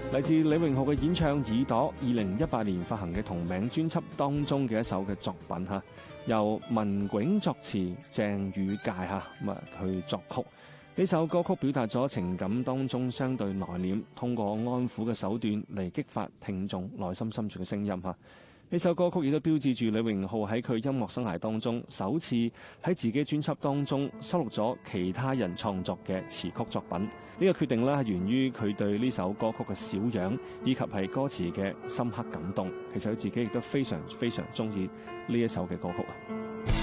嚟自李榮浩嘅演唱《耳朵》，2018年發行嘅同名專輯當中嘅一首嘅作品嚇，由文迥作詞，鄭宇界去作曲。呢首歌曲表達咗情感當中相對內斂，通過安撫嘅手段嚟激發聽眾內心深處嘅聲音嚇。呢首歌曲亦都標誌住李榮浩喺佢音樂生涯當中首次喺自己專輯當中收錄咗其他人創作嘅詞曲作品。呢個決定係源於佢對呢首歌曲嘅小樣以及係歌詞嘅深刻感動。其實佢自己亦都非常非常中意呢一首嘅歌曲啊。